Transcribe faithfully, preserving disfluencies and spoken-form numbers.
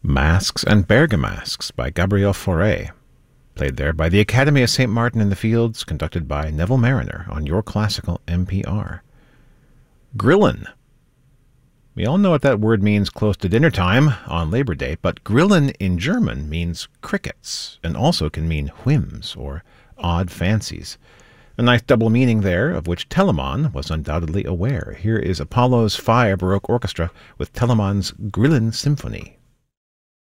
Masks and Bergamasques by Gabriel Fauré, played there by the Academy of Saint Martin in the Fields, conducted by Neville Mariner on Your Classical N P R. Grillen. We all know what that word means close to dinner time on Labor Day, but Grillen in German means crickets, and also can mean whims or odd fancies. A nice double meaning there, of which Telemann was undoubtedly aware. Here is Apollo's Fire Baroque Orchestra with Telemann's Grillen Symphony.